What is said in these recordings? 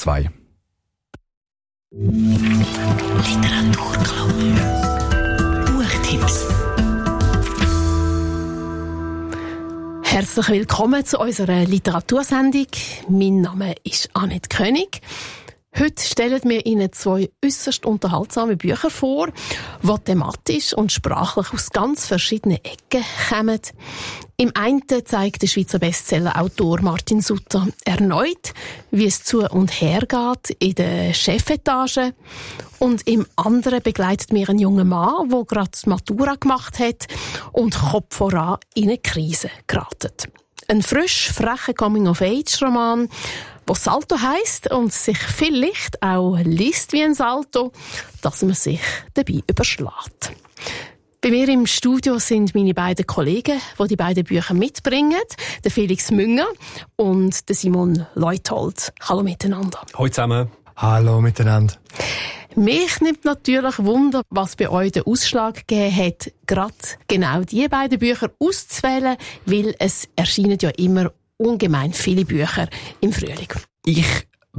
2. Literaturclub. Buchtipps. Herzlich willkommen zu unserer Literatursendung. Mein Name ist Annette König. Heute stellen wir Ihnen 2 äusserst unterhaltsame Bücher vor, die thematisch und sprachlich aus ganz verschiedenen Ecken kommen. Im einen zeigt der Schweizer Bestseller-Autor Martin Sutter erneut, wie es zu und her geht in der Chefetage. Und im anderen begleitet mir ein junger Mann, der gerade die Matura gemacht hat und Kopf voran in eine Krise geraten. Ein frisch, frecher Coming-of-Age-Roman, der Salto heisst und sich vielleicht auch liest wie ein Salto, dass man sich dabei überschlägt. Bei mir im Studio sind meine beiden Kollegen, die beiden Bücher mitbringen, der Felix Münger und der Simon Leuthold. Hallo miteinander. Hallo zusammen. Hallo miteinander. Mich nimmt natürlich Wunder, was bei euch den Ausschlag gegeben hat, gerade genau diese beiden Bücher auszuwählen, weil es erscheinen ja immer ungemein viele Bücher im Frühling. Ich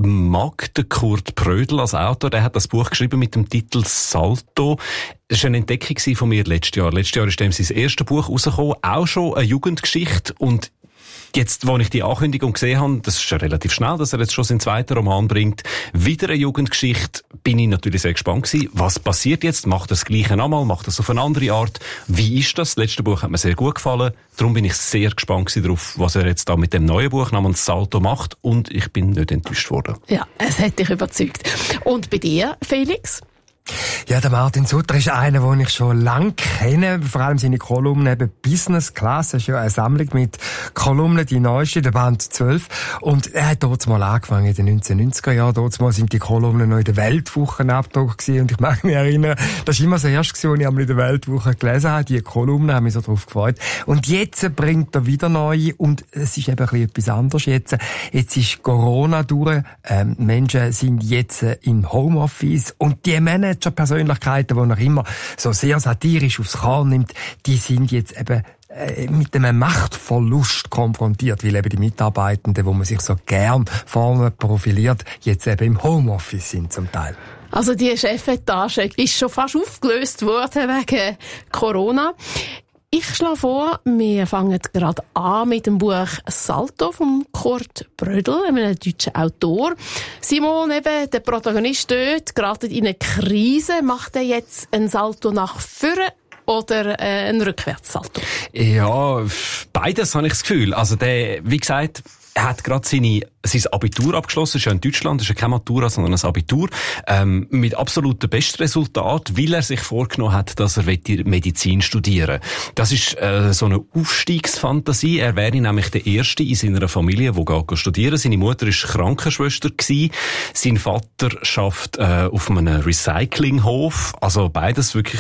mag den Kurt Prödl als Autor. Der hat das Buch geschrieben mit dem Titel Salto. Das war eine Entdeckung von mir letztes Jahr. Letztes Jahr ist sein erstes Buch rausgekommen. Auch schon eine Jugendgeschichte. Und jetzt, als ich die Ankündigung gesehen habe, das ist ja relativ schnell, dass er jetzt schon seinen zweiten Roman bringt, wieder eine Jugendgeschichte, bin ich natürlich sehr gespannt gewesen. Was passiert jetzt? Macht er das Gleiche nochmal? Macht er es auf eine andere Art? Wie ist das? Das letzte Buch hat mir sehr gut gefallen. Darum bin ich sehr gespannt darauf, was er jetzt da mit dem neuen Buch namens Salto macht. Und ich bin nicht enttäuscht worden. Ja, es hat dich überzeugt. Und bei dir, Felix? Ja, der Martin Sutter ist einer, den ich schon lange kenne. Vor allem seine Kolumnen eben Business Class. Das ist ja eine Sammlung mit Kolumnen, die neueste, der Band 12. Und er hat dort mal angefangen, in den 1990er Jahren. Dort mal sind die Kolumnen noch in der Weltwoche abgedruckt gewesen. Und ich mag mich erinnern, das war immer das erste, was ich einmal in der Weltwoche gelesen habe. Die Kolumnen haben mich so drauf gefreut. Und jetzt bringt er wieder neue. Und es ist eben ein bisschen etwas anderes jetzt. Jetzt ist Corona durch. Menschen sind jetzt im Homeoffice. Und die Persönlichkeiten, die er immer so sehr satirisch aufs Korn nimmt, die sind jetzt eben mit einem Machtverlust konfrontiert, weil eben die Mitarbeitenden, wo man sich so gern vorne profiliert, jetzt eben im Homeoffice sind zum Teil. Also die Chefetage ist schon fast aufgelöst worden wegen Corona. Ich schlage vor, wir fangen gerade an mit dem Buch Salto von Kurt Prödl, einem deutschen Autor. Simon, eben, der Protagonist dort, gerade in eine Krise. Macht er jetzt einen Salto nach vorne oder einen Rückwärtssalto? Ja, beides habe ich das Gefühl. Also der, wie gesagt, er hat gerade sein Abitur abgeschlossen. Das ist ja in Deutschland, das ist ja keine Matura, sondern ein Abitur. Mit absolutem Bestresultat, weil er sich vorgenommen hat, dass er Medizin studieren will. Das ist so eine Aufstiegsfantasie. Er wäre nämlich der Erste in seiner Familie, der studieren geht. Seine Mutter war Krankenschwester gewesen. Sein Vater arbeitet auf einem Recyclinghof. Also beides wirklich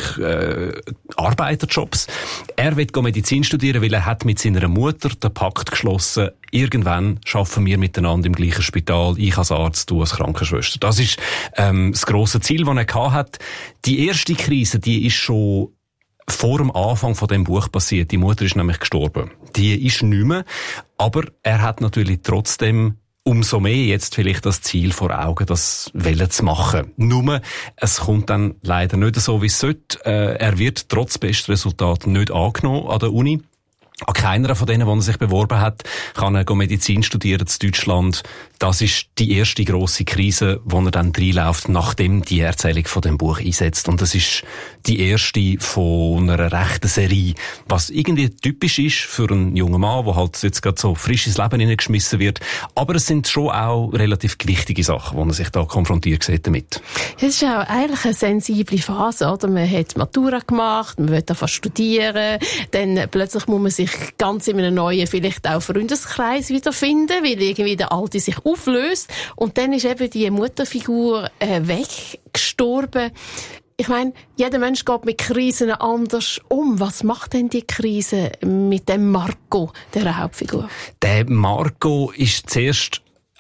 Arbeiterjobs. Er will Medizin studieren, weil er hat mit seiner Mutter den Pakt geschlossen, irgendwann arbeiten wir miteinander im gleichen Spital, ich als Arzt, du als Krankenschwester. Das ist das grosse Ziel, das er hatte. Die erste Krise, die ist schon vor dem Anfang von dem Buch passiert. Die Mutter ist nämlich gestorben. Die ist nicht mehr, aber er hat natürlich trotzdem umso mehr jetzt vielleicht das Ziel vor Augen, das Welle zu machen. Nur, es kommt dann leider nicht so, wie es sollte. Er wird trotz Bestresultat nicht angenommen an der Uni. An keiner von denen, die er sich beworben hat, kann er Medizin studieren in Deutschland. Das ist die erste grosse Krise, wo er dann reinläuft, nachdem die Erzählung von dem Buch einsetzt. Und das ist die erste von einer rechten Serie, was irgendwie typisch ist für einen jungen Mann, der halt jetzt gerade so frisch ins Leben hineingeschmissen wird. Aber es sind schon auch relativ gewichtige Sachen, wo er sich da konfrontiert sieht damit. Es ist auch eigentlich eine sensible Phase, oder? Man hat Matura gemacht, man will davon studieren, dann plötzlich muss man sich ganz in einem neuen, vielleicht auch Freundeskreis wiederfinden, weil irgendwie der Alte sich auflöst. Und dann ist eben die Mutterfigur weggestorben. Ich meine, jeder Mensch geht mit Krisen anders um. Was macht denn die Krise mit dem Marco, der Hauptfigur? Der Marco ist zuerst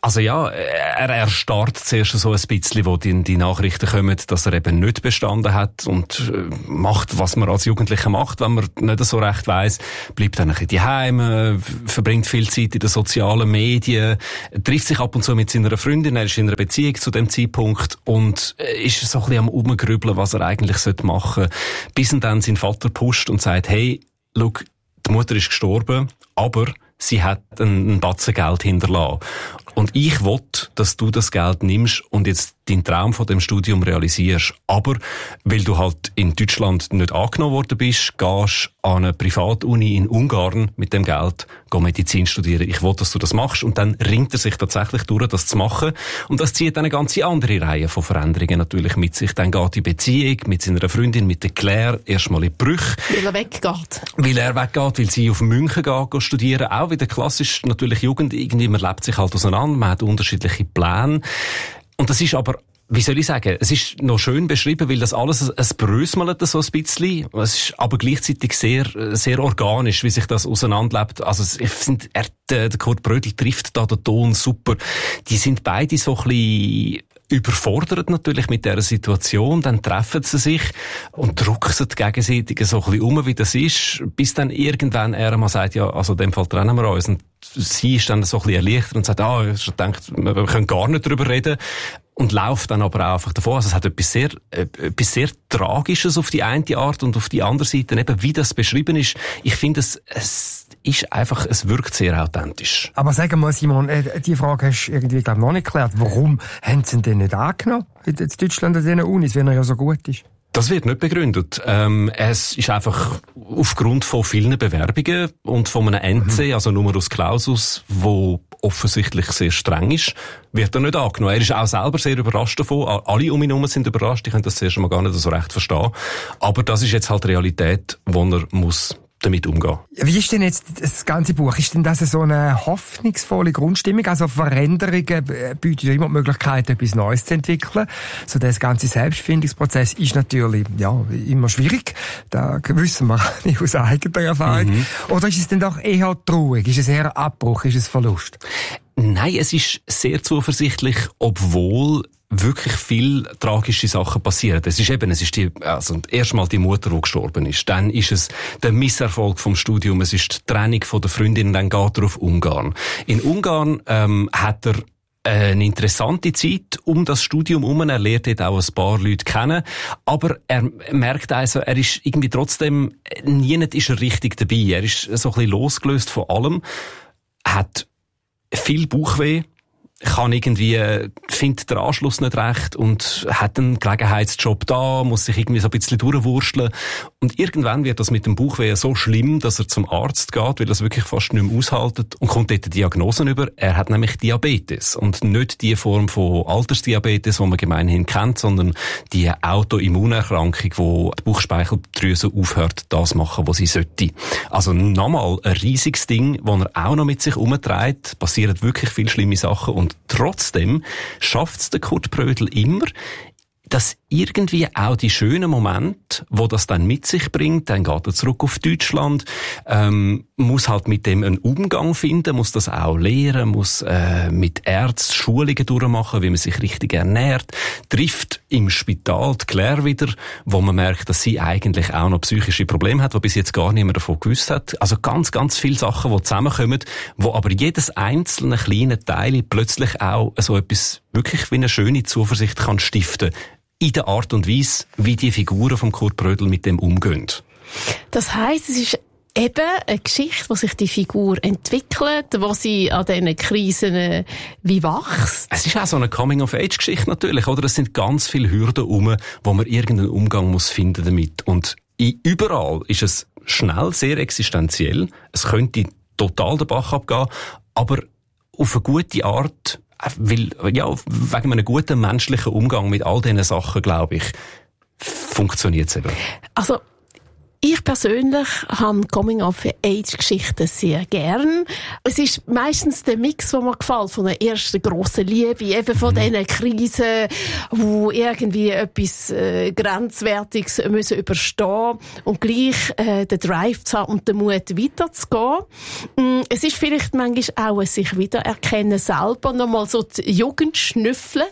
Also ja, er erstarrt zuerst so ein bisschen, wo die Nachrichten kommen, dass er eben nicht bestanden hat und macht, was man als Jugendlicher macht, wenn man nicht so recht weiss, bleibt dann ein bisschen daheim, verbringt viel Zeit in den sozialen Medien, trifft sich ab und zu mit seiner Freundin, er ist in einer Beziehung zu dem Zeitpunkt und ist so ein bisschen am Rumgrübeln, was er eigentlich machen sollte, bis dann sein Vater pusht und sagt, hey, schau, die Mutter ist gestorben, aber sie hat einen Batzen Geld hinterlassen. Und ich will, dass du das Geld nimmst und jetzt deinen Traum von dem Studium realisierst. Aber, weil du halt in Deutschland nicht angenommen worden bist, gehst an eine Privatuni in Ungarn mit dem Geld, geh Medizin studieren. Ich will, dass du das machst. Und dann ringt er sich tatsächlich durch, das zu machen. Und das zieht eine ganze andere Reihe von Veränderungen natürlich mit sich. Dann geht die Beziehung mit seiner Freundin, mit der Claire, erstmal in Brüche. Weil er weggeht. Weil sie auf München geht studieren. Auch wieder klassisch natürlich Jugend. Irgendwie, man lebt sich halt auseinander. Man hat unterschiedliche Pläne. Und das ist aber, wie soll ich sagen, es ist noch schön beschrieben, weil das alles, es brösmelt so ein bisschen. Es ist aber gleichzeitig sehr, sehr organisch, wie sich das auseinanderlebt. Also, ich finde, der Kurt Brödel trifft da den Ton super. Die sind beide so ein bisschen überfordert natürlich mit dieser Situation, dann treffen sie sich und drucksen gegenseitig so ein bisschen um, wie das ist, bis dann irgendwann er mal sagt, ja, also in dem Fall trennen wir uns. Und sie ist dann so ein bisschen erleichtert und sagt, ich denke, wir können gar nicht drüber reden. Und läuft dann aber auch einfach davon. Also es hat etwas sehr Tragisches auf die eine Art und auf die andere Seite, eben wie das beschrieben ist. Ich finde, es ist einfach, es wirkt sehr authentisch. Aber sag mal, Simon, die Frage hast du irgendwie, glaube ich, noch nicht geklärt. Warum haben sie ihn denn nicht angenommen in Deutschland an diesen Unis, wenn er ja so gut ist? Das wird nicht begründet. Es ist einfach aufgrund von vielen Bewerbungen und von einem NC, also Numerus Clausus, wo offensichtlich sehr streng ist, wird er nicht angenommen. Er ist auch selber sehr überrascht davon. Alle um ihn herum sind überrascht. Ich kann das zuerst mal gar nicht so recht verstehen. Aber das ist jetzt halt die Realität, wo er muss damit umgehen. Wie ist denn jetzt das ganze Buch? Ist denn das so eine hoffnungsvolle Grundstimmung? Also Veränderungen bieten ja immer die Möglichkeit, etwas Neues zu entwickeln. So der ganze Selbstfindungsprozess ist natürlich immer schwierig. Da wissen wir nicht aus eigener Erfahrung. Oder ist es denn doch eher traurig? Ist es eher Abbruch? Ist es Verlust? Nein, es ist sehr zuversichtlich, obwohl wirklich viel tragische Sachen passieren. Es ist erstmal die Mutter, die gestorben ist. Dann ist es der Misserfolg vom Studium. Es ist die Trennung von der Freundin. Dann geht er auf Ungarn. In Ungarn hat er eine interessante Zeit um das Studium herum. Er lernt dort auch ein paar Leute kennen. Aber er merkt also, er ist irgendwie trotzdem, niemand ist er richtig dabei. Er ist so ein bisschen losgelöst von allem. Hat viel Bauchweh. Findet den Anschluss nicht recht und hat einen Gelegenheitsjob da, muss sich irgendwie so ein bisschen durchwursteln. Und irgendwann wird das mit dem Bauchweh so schlimm, dass er zum Arzt geht, weil er es wirklich fast nicht mehr aushaltet und kommt dort eine Diagnose über. Er hat nämlich Diabetes. Und nicht die Form von Altersdiabetes, die man gemeinhin kennt, sondern die Autoimmunerkrankung, wo die Bauchspeicheldrüse aufhört, das machen, was sie sollte. Also nochmal ein riesiges Ding, das er auch noch mit sich umträgt. Passieren wirklich viele schlimme Sachen. Und trotzdem schafft es der Kurt Brödel immer, dass irgendwie auch die schönen Momente, wo das dann mit sich bringt, dann geht er zurück auf Deutschland, muss halt mit dem einen Umgang finden, muss das auch lernen, muss mit Ärzten Schulungen durchmachen, wie man sich richtig ernährt, trifft im Spital die Claire wieder, wo man merkt, dass sie eigentlich auch noch psychische Probleme hat, die bis jetzt gar niemand davon gewusst hat. Also ganz, ganz viele Sachen, die zusammenkommen, wo aber jedes einzelne kleine Teil plötzlich auch so etwas wirklich wie eine schöne Zuversicht kann stiften, in der Art und Weise, wie die Figuren von Kurt Brödel mit dem umgehen. Das heisst, es ist eben eine Geschichte, wo sich die Figur entwickelt, wo sie an diesen Krisen wie wächst. Es ist auch so eine Coming-of-Age-Geschichte natürlich, oder? Es sind ganz viele Hürden wo man irgendeinen Umgang muss finden damit. Und überall ist es schnell sehr existenziell. Es könnte total den Bach abgehen, aber auf eine gute Art, wegen einem guten menschlichen Umgang mit all diesen Sachen, glaube ich, funktioniert es eben. Also, Ich persönlich habe Coming-of-Age-Geschichten sehr gern. Es ist meistens der Mix, der mir gefällt, von der ersten grossen Liebe, eben von diesen Krisen, wo irgendwie etwas Grenzwertiges müssen überstehen und gleich den Drive zu haben und den Mut weiterzugehen. Es ist vielleicht manchmal auch ein sich wiedererkennen selber, nochmal so die Jugend schnüffeln.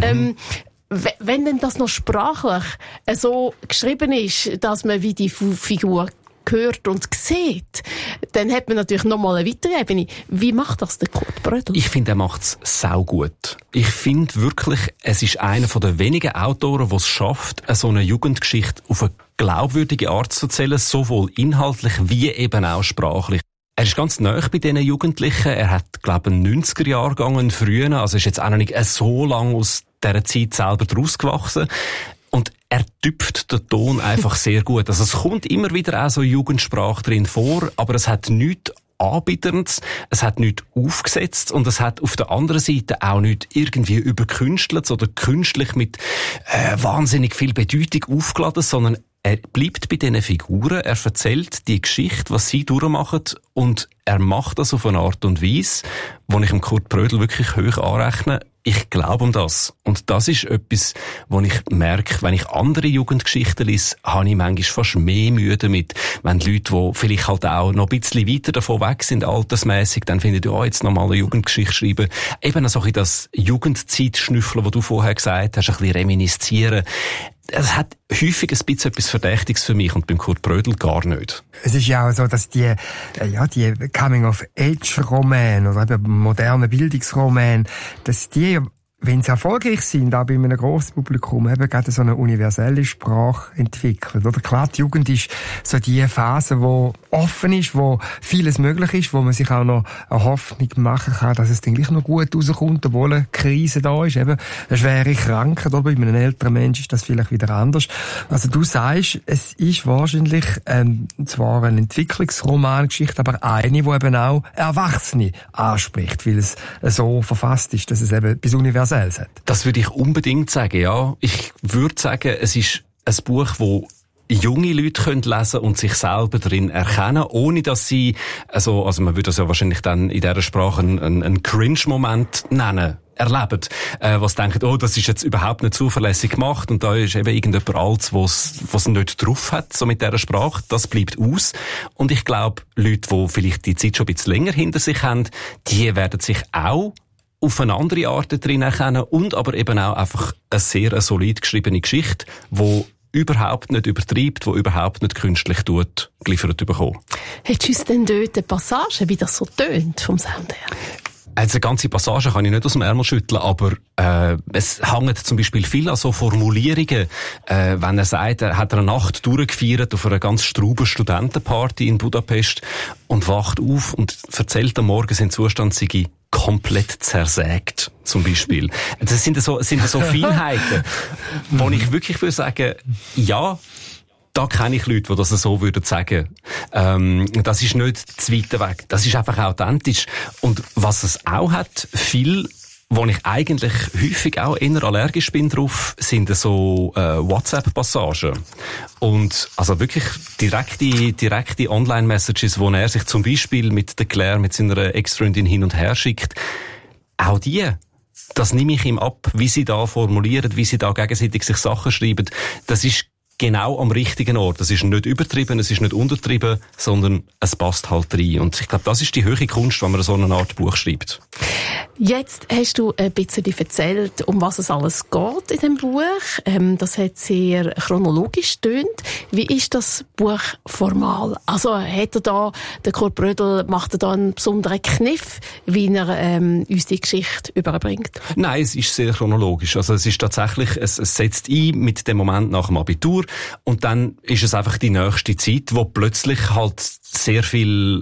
Wenn denn das noch sprachlich so geschrieben ist, dass man wie die Figur hört und sieht, dann hat man natürlich noch mal eine weitere Ebene. Wie macht das der Kurt Brödel? Ich finde, er macht's saugut. Ich finde wirklich, es ist einer der wenigen Autoren, der es schafft, so eine Jugendgeschichte auf eine glaubwürdige Art zu erzählen, sowohl inhaltlich wie eben auch sprachlich. Er ist ganz nahe bei diesen Jugendlichen. Er hat, glaube ich, einen 90er-Jahrgang, einen frühen, also ist jetzt auch noch nicht so lang aus dieser Zeit selber draus gewachsen. Und er tüpft den Ton einfach sehr gut. Also es kommt immer wieder auch so Jugendsprache drin vor, aber es hat nichts Anbieterns, es hat nichts aufgesetzt und es hat auf der anderen Seite auch nicht irgendwie überkünstelt oder künstlich mit wahnsinnig viel Bedeutung aufgeladen, sondern er bleibt bei diesen Figuren, er erzählt die Geschichte, was sie durchmachen und er macht das auf eine Art und Weise, wo ich dem Kurt Brödel wirklich hoch anrechne. Ich glaube um das. Und das ist etwas, wo ich merke, wenn ich andere Jugendgeschichten lese, habe ich manchmal fast mehr Mühe damit. Wenn die Leute, die vielleicht halt auch noch ein bisschen weiter davon weg sind, altersmässig, dann finden die, jetzt nochmal eine Jugendgeschichte schreiben. Eben so ein bisschen das Jugendzeitschnüffeln, das du vorher gesagt hast, ein bisschen reminiszieren. Es hat häufig ein bisschen etwas Verdächtiges für mich und beim Kurt Brödel gar nicht. Es ist ja auch so, dass die Coming-of-Age-Romane oder eben moderne Bildungsromane, dass die, wenn sie erfolgreich sind, auch bei einem grossen Publikum, eben gerade so eine universelle Sprache entwickeln. Oder klar, die Jugend ist so die Phase, wo offen ist, wo vieles möglich ist, wo man sich auch noch eine Hoffnung machen kann, dass es dann gleich noch gut rauskommt, obwohl eine Krise da ist. Eben eine schwere Krankheit, oder bei einem älteren Mensch ist das vielleicht wieder anders. Also du sagst, es ist wahrscheinlich zwar eine Entwicklungsromangeschichte, aber eine, die eben auch Erwachsene anspricht, weil es so verfasst ist, dass es eben bis universell hat. Das würde ich unbedingt sagen, ja. Ich würde sagen, es ist ein Buch, wo junge Leute können lesen und sich selber darin erkennen, ohne dass sie, also man würde das ja wahrscheinlich dann in dieser Sprache einen Cringe-Moment nennen, erleben, was denken, das ist jetzt überhaupt nicht zuverlässig gemacht und da ist eben irgendjemand Altes, was nicht drauf hat, so mit dieser Sprache, das bleibt aus. Und ich glaube, Leute, die vielleicht die Zeit schon ein bisschen länger hinter sich haben, die werden sich auch auf eine andere Art drin erkennen und aber eben auch einfach eine sehr solid geschriebene Geschichte, die überhaupt nicht übertreibt, die überhaupt nicht künstlich geliefert bekommen. Hättest du uns denn dort eine Passage, wie das so tönt vom Sound her? Also eine ganze Passage kann ich nicht aus dem Ärmel schütteln, aber es hängt zum Beispiel viel an so Formulierungen. Wenn er sagt, er hat eine Nacht durchgefeiert auf einer ganz strauben Studentenparty in Budapest und wacht auf und erzählt am Morgen, sein Zustand sei komplett zersägt, zum Beispiel. Das sind so Feinheiten, wo ich wirklich würde sagen, ja, da kenne ich Leute, die das so würden sagen. Das ist nicht zu weit weg. Das ist einfach authentisch. Und was es auch hat, viel, wo ich eigentlich häufig auch eher allergisch bin drauf, sind so WhatsApp-Passagen. Und also wirklich direkte Online-Messages, wo er sich zum Beispiel mit der Claire, mit seiner Ex-Freundin hin und her schickt. Auch die, das nehme ich ihm ab, wie sie da formulieren, wie sie da gegenseitig sich Sachen schreiben. Das ist genau am richtigen Ort. Es ist nicht übertrieben, es ist nicht untertrieben, sondern es passt halt rein. Und ich glaube, das ist die höhere Kunst, wenn man so eine Art Buch schreibt. Jetzt hast du ein bisschen erzählt, um was es alles geht in dem Buch. Das hat sehr chronologisch getönt. Wie ist das Buch formal? Also hat er da, der Kurt Brödel, macht er da einen besonderen Kniff, wie er uns die Geschichte überbringt? Nein, es ist sehr chronologisch. Also es ist tatsächlich, es setzt ein mit dem Moment nach dem Abitur und dann ist es einfach die nächste Zeit, wo plötzlich halt sehr viel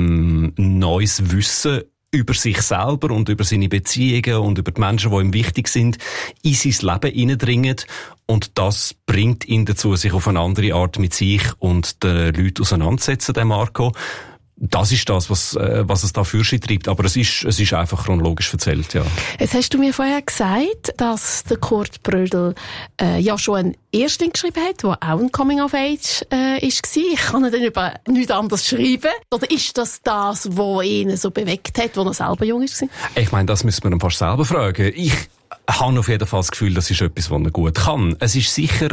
neues Wissen über sich selber und über seine Beziehungen und über die Menschen, die ihm wichtig sind, in sein Leben hineindringen. Und das bringt ihn dazu, sich auf eine andere Art mit sich und den Leuten auseinanderzusetzen, der Marco. das ist das, was es da für sich treibt. Aber es ist einfach chronologisch erzählt, ja. Jetzt hast du mir vorher gesagt, dass der Kurt Brödel ja schon einen Erstling geschrieben hat, der auch ein Coming-of-Age war. Ich kann ihn dann über nichts anderes schreiben. Oder ist das, was ihn so bewegt hat, als er selber jung war? Ich meine, das müssen wir ihn fast selber fragen. Ich habe auf jeden Fall das Gefühl, das ist etwas, was er gut kann. Es ist sicher,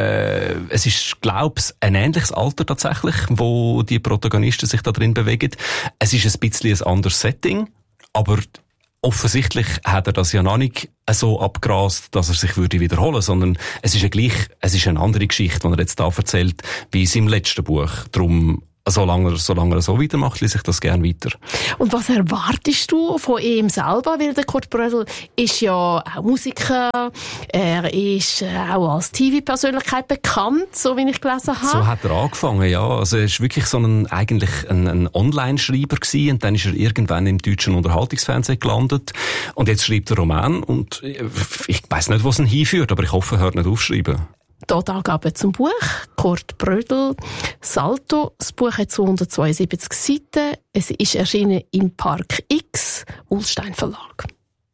glaub's, ein ähnliches Alter tatsächlich, wo die Protagonisten sich da drin bewegen. Es ist ein bisschen ein anderes Setting, aber offensichtlich hat er das ja noch nicht so abgrast, dass er sich würde wiederholen, sondern es ist eine andere Geschichte, die er jetzt da erzählt, wie in seinem letzten Buch. Darum, solange er so weitermacht, lese ich das gerne weiter. Und was erwartest du von ihm selber? Weil der Kurt Brödel ist ja auch Musiker, er ist auch als TV-Persönlichkeit bekannt, so wie ich gelesen habe. So hat er angefangen, ja. Also er ist wirklich eigentlich ein Online-Schreiber gewesen, und dann ist er irgendwann im deutschen Unterhaltungsfernsehen gelandet. Und jetzt schreibt er Roman, und ich weiss nicht, was ihn hinführt, aber ich hoffe, er hört nicht aufschreiben. Hier die Angaben zum Buch. Kurt Brödel, Salto. Das Buch hat 272 Seiten. Es ist erschienen im Park X, Ullstein Verlag.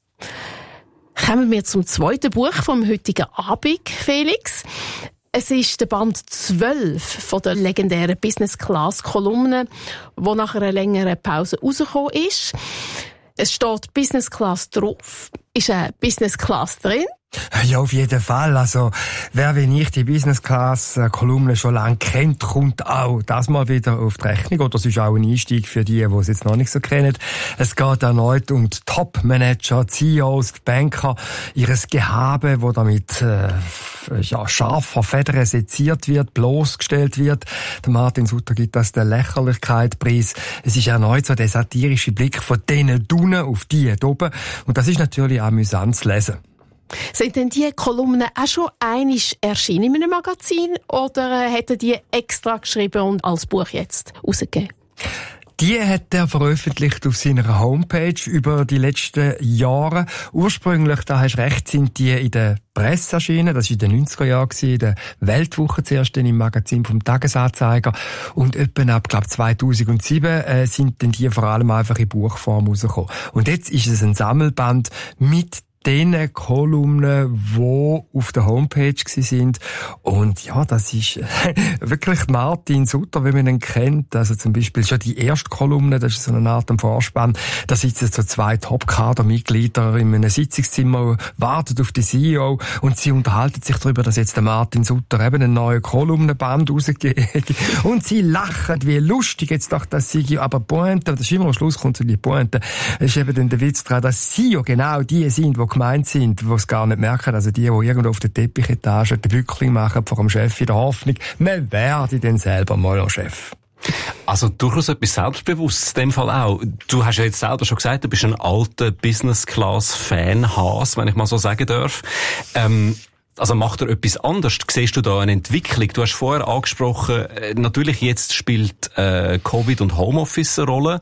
Kommen wir zum zweiten Buch vom heutigen Abend, Felix. Es ist der Band 12 von der legendären Business-Class-Kolumne, die nach einer längeren Pause rausgekommen ist. Es steht Business Class drauf. Ist eine Business Class drin? Ja, auf jeden Fall. Also, wer wie ich die Business Class Kolumne schon lange kennt, kommt auch das mal wieder auf die Rechnung. Oder das ist auch ein Einstieg für die es jetzt noch nicht so kennen. Es geht erneut um die Top-Manager, CEOs, Banker, ihres Gehabe, wo damit scharfer Federn seziert wird, bloßgestellt wird. Der Martin Sutter gibt das den Lächerlichkeitspreis. Es ist erneut so der satirische Blick von denen unten auf die oben. Und das ist natürlich amüsant zu lesen. Sind denn die Kolumnen auch schon einmal erschienen in einem Magazin oder hätten die extra geschrieben und als Buch jetzt rausgegeben? Die hat er veröffentlicht auf seiner Homepage über die letzten Jahre. Ursprünglich, da hast du recht, sind die in der Presse erschienen. Das war in den 90er Jahren, in der Weltwoche zuerst im Magazin vom Tagesanzeiger. Und etwa ab, 2007 sind dann die vor allem einfach in Buchform rausgekommen. Und jetzt ist es ein Sammelband mit den Kolumnen, die auf der Homepage sind. Und ja, das ist wirklich Martin Sutter, wie man ihn kennt. Also zum Beispiel schon die erste Kolumne, das ist so eine Art Vorspann. Da sitzen so zwei Top-Kader-Mitglieder in einem Sitzungszimmer, warten auf die CEO und sie unterhalten sich darüber, dass jetzt der Martin Sutter eben einen neuen Kolumnenband rausgegeben. Und sie lachen, wie lustig jetzt doch das sei. Aber Pointe, das ist immer am Schluss kommt so die Pointe, ist eben dann der Witz daran, dass sie ja genau die sind, die gemeint sind, die es gar nicht merken. Also die irgendwo auf der Teppichetage den Bückling machen vor dem Chef in der Hoffnung, man werde dann selber mal ein Chef. Also durchaus etwas Selbstbewusstes in dem Fall auch. Du hast ja jetzt selber schon gesagt, du bist ein alter Business-Class-Fan-Has, wenn ich mal so sagen darf. Also macht er etwas anderes? Siehst du da eine Entwicklung? Du hast vorher angesprochen, natürlich jetzt spielt Covid und Homeoffice eine Rolle.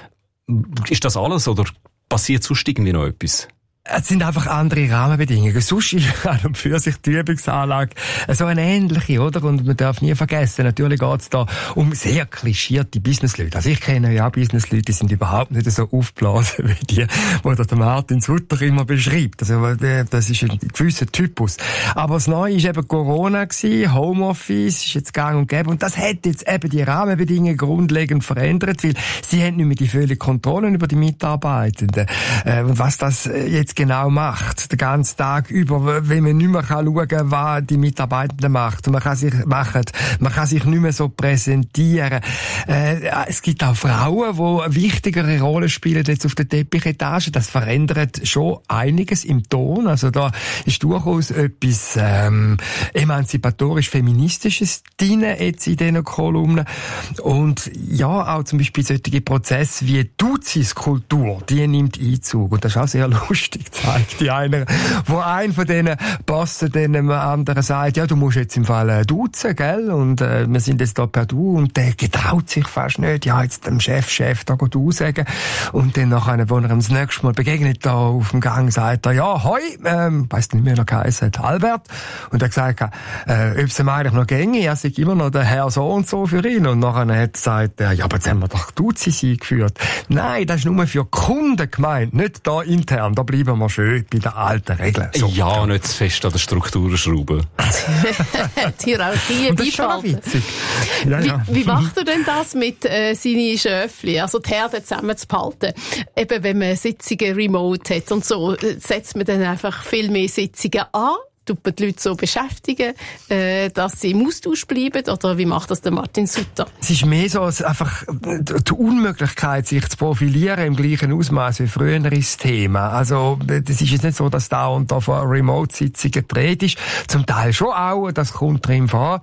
Ist das alles oder passiert sonst irgendwie noch etwas? Es sind einfach andere Rahmenbedingungen. Sonst ist an und für sich die Übungsanlage so eine ähnliche, oder? Und man darf nie vergessen, natürlich geht es da um sehr klischierte Businessleute. Also ich kenne ja auch Businessleute, die sind überhaupt nicht so aufgeblasen wie die der Martin Sutter immer beschreibt. Also das ist ein gewisser Typus. Aber das Neue ist eben Corona gewesen, Homeoffice ist jetzt gang und gäbe. Und das hat jetzt eben die Rahmenbedingungen grundlegend verändert, weil sie haben nicht mehr die völlige Kontrolle über die Mitarbeitenden. Und was das jetzt genau macht, den ganzen Tag über, wenn man nicht mehr schauen kann, was die Mitarbeitenden macht. Man kann sich nicht mehr so präsentieren. Es gibt auch Frauen, die eine wichtigere Rolle spielen jetzt auf der Teppichetage. Das verändert schon einiges im Ton. Also da ist durchaus etwas emanzipatorisch-feministisches drin jetzt in diesen Kolumnen. Und ja, auch zum Beispiel solche Prozesse wie Duzis-Kultur, die nimmt Einzug. Und das ist auch sehr lustig. zeigt. Die eine, wo ein von diesen Bossen dem anderen sagt, ja, du musst jetzt im Fall duzen, gell? Und wir sind jetzt da per Du. Und der getraut sich fast nicht, ja, jetzt dem Chef da du sagen. Und dann nachher, wo er ihm das nächste Mal begegnet, da auf dem Gang, sagt er, ja, hoi, weiss nicht mehr, wie er geheißen hat, Albert. Und er gesagt, ob es ihm eigentlich noch ginge, er sei immer noch der Herr so und so für ihn. Und nachher hat er gesagt, ja, aber jetzt haben wir doch Duzi eingeführt. Nein, das ist nur für Kunden gemeint, nicht da intern. Da bleiben wir schön bei den alten Regeln. So. Ja, nicht zu fest an der Struktur schrauben. Die Hierarchie das ist schon witzig. Ja. Wie macht er denn das mit seinen Schöfli, also die Herde zusammen zu behalten? Eben, wenn man Sitzungen remote hat und so, setzt man dann einfach viel mehr Sitzungen an? Tut man die Leute so beschäftigen, dass sie im Austausch bleiben? Oder wie macht das der Martin Sutter? Es ist mehr so einfach die Unmöglichkeit, sich zu profilieren im gleichen Ausmaß wie früher ist das Thema. Also, das ist jetzt nicht so, dass da und da von Remote-Sitzungen gedreht ist. Zum Teil schon auch, das kommt drin vor.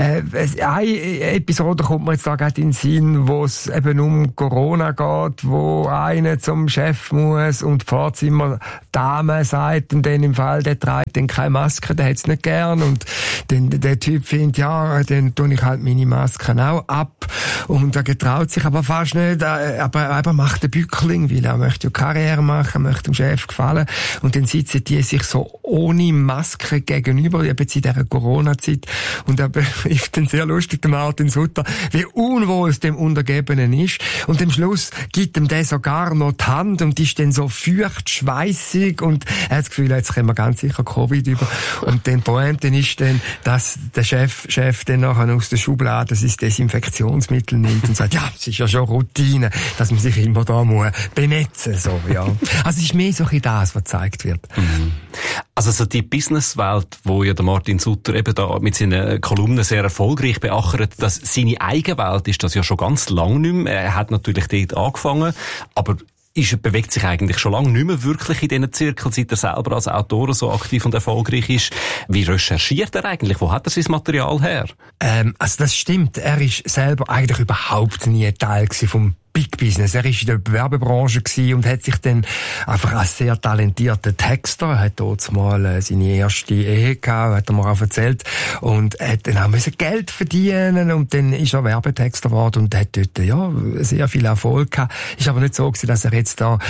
Eine Episode kommt mir jetzt da gerade in den Sinn, wo es eben um Corona geht, wo einer zum Chef muss und die Vorzimmer-Dame sagt und dann im Fall, der trägt dann keine Maske, der hat's nicht gern und dann der Typ findet, ja, dann tue ich halt meine Masken auch ab und er getraut sich aber fast nicht, aber macht den Bückling, weil er möchte ja Karriere machen, möchte dem Chef gefallen und dann sitzen die sich so ohne Maske gegenüber, eben in dieser Corona-Zeit und er beschreibt dann sehr lustig, der Martin Sutter, wie unwohl es dem Untergebenen ist und am Schluss gibt ihm der sogar noch die Hand und ist dann so feucht, schweissig und er hat das Gefühl, jetzt können wir ganz sicher Covid über. Und den Pointe ist dann, dass der Chef dann nachher aus der Schublade das Desinfektionsmittel nimmt und sagt, ja, es ist ja schon Routine, dass man sich immer da muss benetzen, so, ja. Also es ist mehr so ein das, was gezeigt wird. Mhm. Also so die Businesswelt, wo ja der Martin Sutter eben da mit seinen Kolumnen sehr erfolgreich beachert, dass seine Eigenwelt ist das ja schon ganz lang nicht mehr. Er hat natürlich dort angefangen, aber bewegt sich eigentlich schon lange nicht mehr wirklich in diesen Zirkeln, seit er selber als Autor so aktiv und erfolgreich ist. Wie recherchiert er eigentlich? Wo hat er sein Material her? Also das stimmt. Er ist selber eigentlich überhaupt nie Teil vom Big Business. Er war in der Werbebranche und hat sich dann einfach als sehr talentierter Texter, er hat dort mal seine erste Ehe gehabt, hat er mir auch erzählt, und hat dann auch Geld verdienen und dann ist er Werbetexter geworden und hat dort, ja, sehr viel Erfolg gehabt. Ist aber nicht so gewesen, dass er jetzt da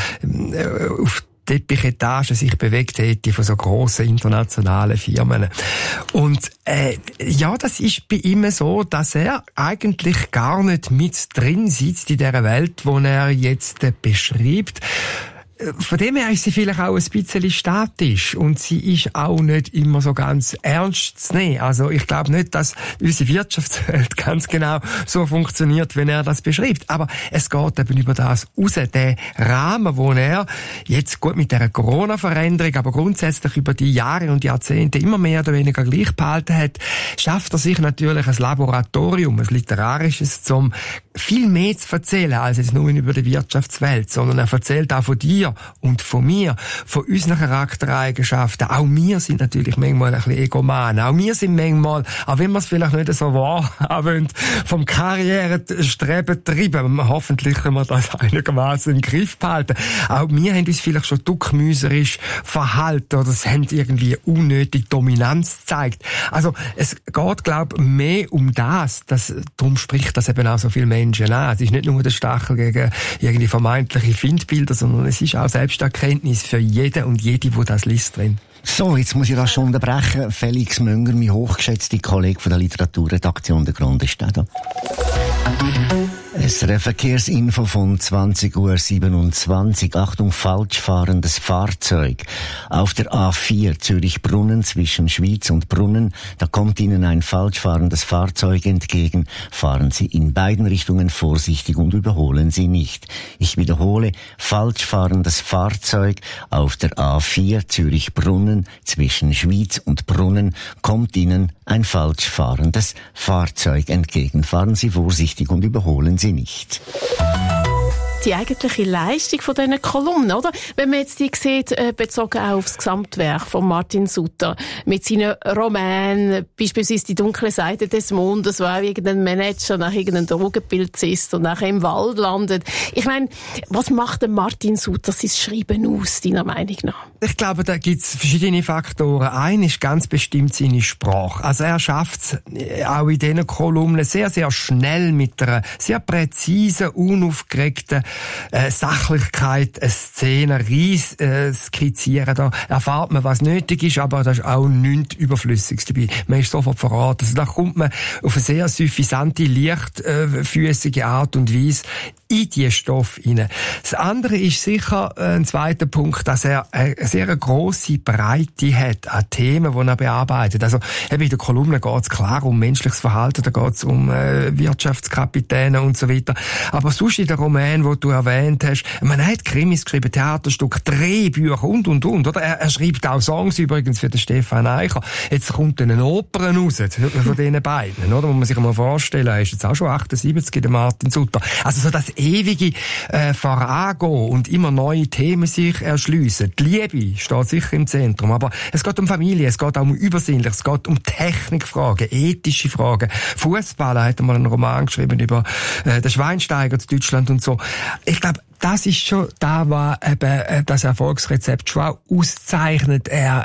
auf Teppichetage sich bewegt hätte von so grossen internationalen Firmen. Und ja, das ist bei ihm so, dass er eigentlich gar nicht mit drin sitzt in dieser Welt, die er jetzt beschreibt. Von dem her ist sie vielleicht auch ein bisschen statisch und sie ist auch nicht immer so ganz ernst zu nehmen. Also ich glaube nicht, dass unsere Wirtschaftswelt ganz genau so funktioniert, wenn er das beschreibt. Aber es geht eben über das raus, den Rahmen, wo er jetzt gut mit der Corona-Veränderung, aber grundsätzlich über die Jahre und Jahrzehnte immer mehr oder weniger gleich behalten hat, schafft er sich natürlich ein Laboratorium, ein literarisches, um viel mehr zu erzählen als jetzt nur über die Wirtschaftswelt, sondern er erzählt auch von dir und von mir, von unseren Charaktereigenschaften. Auch wir sind natürlich manchmal ein bisschen egoman. Auch wir sind manchmal, auch wenn wir es vielleicht nicht so wahrhaben, vom Karrierestreben treiben. Hoffentlich können wir das einigermaßen im Griff behalten. Auch wir haben uns vielleicht schon duckmüserisch verhalten oder es haben irgendwie unnötig Dominanz gezeigt. Also es geht, glaube ich, mehr um das. Darum spricht das eben auch so viele Menschen an. Es ist nicht nur der Stachel gegen irgendwie vermeintliche Findbilder, sondern es ist auch Selbsterkenntnis für jeden und jede, die das liest, drin. So, jetzt muss ich das schon unterbrechen. Felix Münger, mein hochgeschätzter Kollege von der Literaturredaktion der Grund, ist da. SRF Verkehrsinfo von 20:27 Uhr. Achtung, falsch fahrendes Fahrzeug. Auf der A4 Zürich-Brunnen zwischen Schwyz und Brunnen, da kommt Ihnen ein falsch fahrendes Fahrzeug entgegen. Fahren Sie in beiden Richtungen vorsichtig und überholen Sie nicht. Ich wiederhole, falsch fahrendes Fahrzeug auf der A4 Zürich-Brunnen zwischen Schwyz und Brunnen, kommt Ihnen ein falsch fahrendes Fahrzeug entgegen. Fahren Sie vorsichtig und überholen Sie nicht. Die eigentliche Leistung von diesen Kolumnen, oder? Wenn man jetzt die sieht, bezogen auch auf das Gesamtwerk von Martin Sutter, mit seinen Romanen, beispielsweise Die dunkle Seite des Mondes, wo auch irgendein Manager nach irgendeinem Drogenpilz ist und nachher im Wald landet. Ich meine, was macht der Martin Sutter sein Schreiben aus, deiner Meinung nach? Ich glaube, da gibt's verschiedene Faktoren. Ein ist ganz bestimmt seine Sprache. Also er schafft es auch in diesen Kolumnen sehr, sehr schnell mit einer sehr präzisen, unaufgeregten Sachlichkeit eine Szene skizzieren. Da erfahrt man, was nötig ist, aber da ist auch nichts Überflüssiges dabei. Man ist sofort verraten. Also da kommt man auf eine sehr suffisante, leichtfüßige Art und Weise in die Stoff hinein. Das andere ist sicher ein zweiter Punkt, dass er eine sehr grosse Breite hat an Themen, die er bearbeitet. Also eben in der Kolumne geht es klar um menschliches Verhalten, da geht es um Wirtschaftskapitäne und so weiter. Aber sonst in den Romanen, die du erwähnt hast, man hat Krimis geschrieben, Theaterstücke, Drehbücher und. Oder? Er schreibt auch Songs übrigens für den Stefan Eicher. Jetzt kommt eine Oper raus von diesen beiden, oder? Muss man sich mal vorstellen, er ist jetzt auch schon 78, der Martin Sutter. Also so das ewige Vorangehen und immer neue Themen sich erschliessen. Die Liebe steht sicher im Zentrum, aber es geht um Familie, es geht auch um Übersinnliches, es geht um Technikfragen, ethische Fragen. Fußball hat einmal einen Roman geschrieben über den Schweinsteiger zu Deutschland und so. Ich glaube, das ist schon da, was eben das Erfolgsrezept schon auch auszeichnet.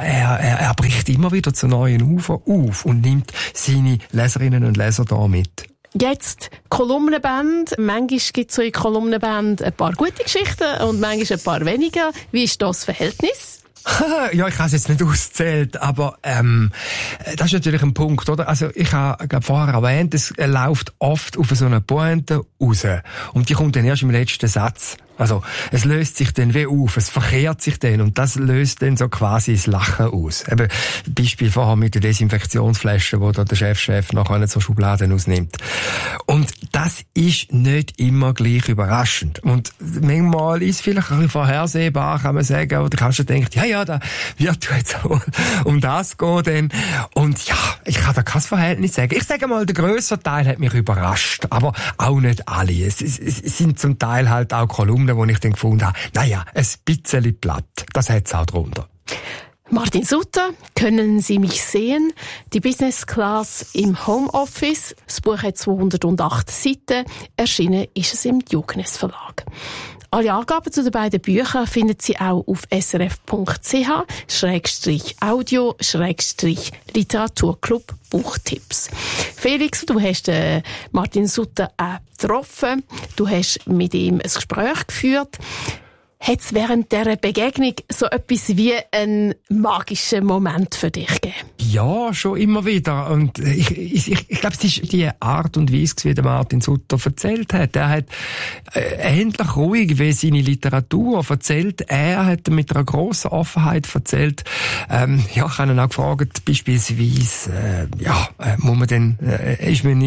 Er bricht immer wieder zu neuen Ufern auf und nimmt seine Leserinnen und Leser da mit. Jetzt Kolumnenband. Manchmal gibt es so in Kolumnenband ein paar gute Geschichten und manchmal ein paar weniger. Wie ist das Verhältnis? Ja, ich habe es jetzt nicht auszählt, aber das ist natürlich ein Punkt, oder? Also ich habe vorher erwähnt, es läuft oft auf so eine Pointe raus und die kommt dann erst im letzten Satz. Also es löst sich dann wie auf, es verkehrt sich dann und das löst dann so quasi das Lachen aus. Eben Beispiel vorher mit der Desinfektionsflasche, wo da der Chef nachher nicht so Schubladen ausnimmt. Und das ist nicht immer gleich überraschend. Und manchmal ist es vielleicht ein bisschen vorhersehbar, kann man sagen, oder kannst du denken, ja, da wird jetzt um das gehen dann. Und ja, ich kann da kein Verhältnis sagen. Ich sage mal, der grösste Teil hat mich überrascht, aber auch nicht alle. Es sind zum Teil halt auch Kolumnen, wo ich dann gefunden habe, naja, ein bisschen platt. Das hat es auch drunter. Martin Sutter, können Sie mich sehen? Die Business Class im Homeoffice. Das Buch hat 208 Seiten. Erschienen ist es im Diogenes Verlag. Alle Angaben zu den beiden Büchern finden Sie auch auf srf.ch/audio/Literaturclub Buchtipps. Felix, du hast Martin Sutter auch getroffen. Du hast mit ihm ein Gespräch geführt. Hat es während dieser Begegnung so etwas wie einen magischen Moment für dich gegeben? Ja, schon immer wieder. Und ich glaube, es ist die Art und Weise, wie der Martin Sutter erzählt hat. Er hat ähnlich ruhig wie seine Literatur erzählt. Er hat mit einer grossen Offenheit erzählt. Ich habe ihn auch gefragt, beispielsweise, muss man denn, ist man in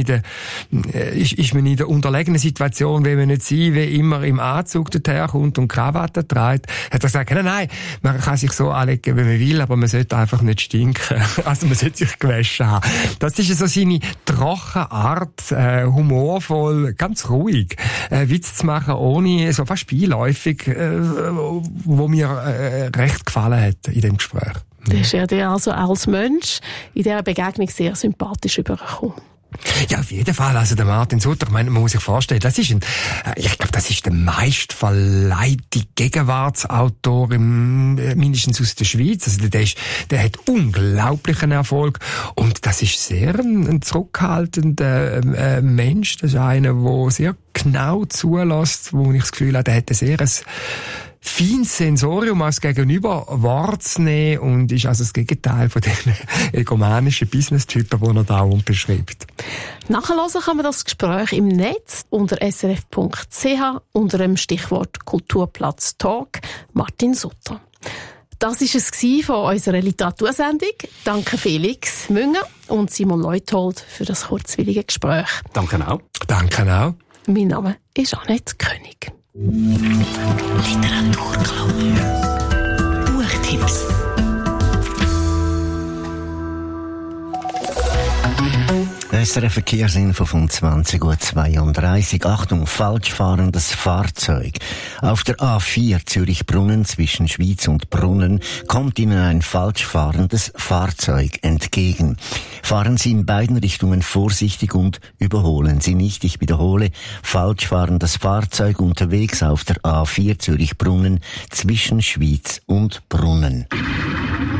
der unterlegenen Situation, will man nicht sein, wie immer im Anzug daherkommt und Krawatte trägt, hat er gesagt, nein, man kann sich so anlegen, wie man will, aber man sollte einfach nicht stinken. Also man sollte sich gewaschen haben. Das ist so seine trockene Art, humorvoll, ganz ruhig, Witz zu machen, ohne, so fast beiläufig, wo mir recht gefallen hat in dem Gespräch. Das ist ja dir also als Mensch in dieser Begegnung sehr sympathisch übergekommen. Ja, auf jeden Fall. Also der Martin Sutter, ich meine, man muss sich vorstellen, das ist das ist der meistverleihte Gegenwartsautor mindestens aus der Schweiz. Also der hat unglaublichen Erfolg und das ist sehr ein zurückhaltender Mensch. Das ist einer, der sehr genau zulässt, wo ich das Gefühl habe, der hat ein sehr feines Sensorium als Gegenüber wahrzunehmen und ist also das Gegenteil von den egomanischen Business-Typen, die er dauernd beschreibt. Nachhören kann man das Gespräch im Netz unter srf.ch unter dem Stichwort Kulturplatz Talk Martin Sutter. Das war es von unserer Literatursendung. Danke Felix Münger und Simon Leuthold für das kurzwillige Gespräch. Danke auch. Danke auch. Mein Name ist Annette König. Literaturclub. Buchtipps. Ein SRF Verkehrsinfo von 20:32 Uhr. Achtung, falsch fahrendes Fahrzeug. Auf der A4 Zürich-Brunnen zwischen Schwyz und Brunnen kommt Ihnen ein falsch fahrendes Fahrzeug entgegen. Fahren Sie in beiden Richtungen vorsichtig und überholen Sie nicht. Ich wiederhole, falsch fahrendes Fahrzeug unterwegs auf der A4 Zürich-Brunnen zwischen Schwyz und Brunnen.